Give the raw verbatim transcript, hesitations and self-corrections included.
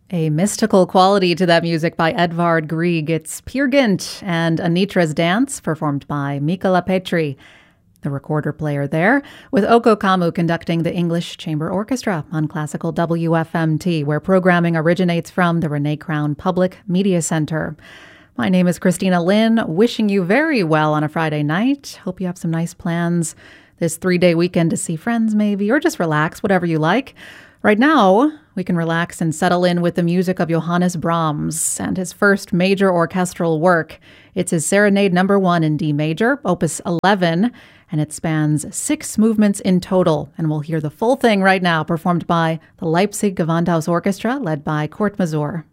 A mystical quality to that music by Edvard Grieg. It's Peer Gynt and Anitra's Dance, performed by Mikola Petri, the recorder player there, with Oko Kamu conducting the English Chamber Orchestra on classical W F M T, where programming originates from the Renee Crown Public Media Center. My name is Christina Lynn, wishing you very well on a Friday night. Hope you have some nice plans this three-day weekend to see friends maybe, or just relax, whatever you like. Right now, we can relax and settle in with the music of Johannes Brahms and his first major orchestral work. It's his Serenade Number One in D major, Opus eleven, and it spans six movements in total. And we'll hear the full thing right now, performed by the Leipzig Gewandhaus Orchestra, led by Kurt Masur.